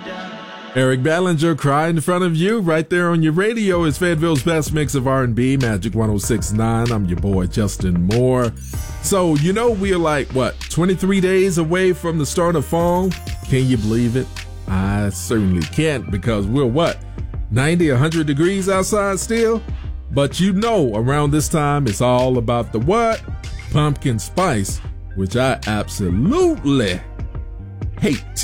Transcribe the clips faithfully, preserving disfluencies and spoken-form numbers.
Eric Ballinger, Cry in Front of You, right there on your radio is Fayetteville's best mix of R and B, Magic one oh six point nine. I'm your boy, Justin Moore. So, you know, we are like, what, twenty-three days away from the start of fall? Can you believe it? I certainly can't, because we're, what, ninety, one hundred degrees outside still? But you know, around this time, it's all about the what? Pumpkin spice, which I absolutely hate.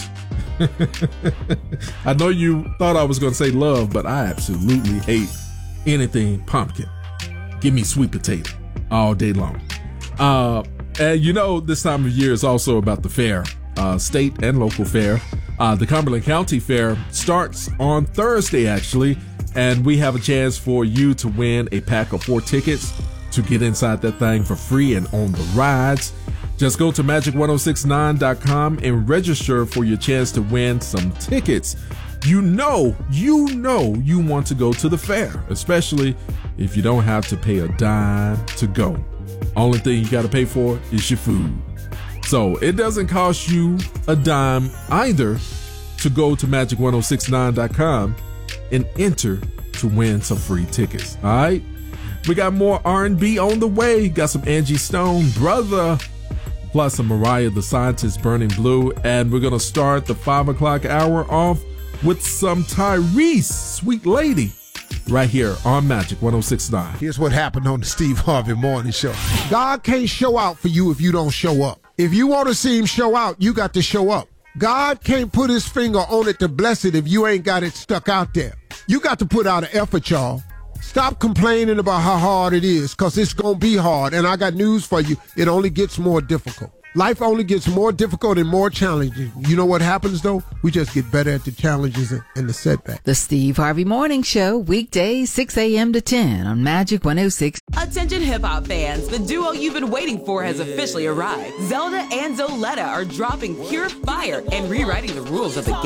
I know you thought I was going to say love, but I absolutely hate anything pumpkin. Give me sweet potato all day long. Uh, and you know, this time of year is also about the fair, uh, state and local fair. Uh, the Cumberland County Fair starts on Thursday, actually, and we have a chance for you to win a pack of four tickets to get inside that thing for free and on the rides. Just go to magic ten sixty-nine dot com and register for your chance to win some tickets. You know, you know you want to go to the fair, especially if you don't have to pay a dime to go. Only thing you got to pay for is your food. So it doesn't cost you a dime either to go to magic ten sixty-nine dot com and enter to win some free tickets. All right? We got more R and B on the way. Got some Angie Stone, Brother, plus some Mariah the Scientist, Burning Blue. And we're going to start the five o'clock hour off with some Tyrese, Sweet Lady, right here on Magic ten sixty-nine. Here's what happened on the Steve Harvey Morning Show. God can't show out for you if you don't show up. If you want to see him show out, you got to show up. God can't put his finger on it to bless it if you ain't got it stuck out there. You got to put out an effort, y'all. Stop complaining about how hard it is, because it's going to be hard. And I got news for you. It only gets more difficult. Life only gets more difficult and more challenging. You know what happens, though? We just get better at the challenges and the setbacks. The Steve Harvey Morning Show, weekdays, six a.m. to ten on Magic one oh six. Attention hip-hop fans, the duo you've been waiting for has officially arrived. Zelda and Zoletta are dropping pure fire and rewriting the rules of the game.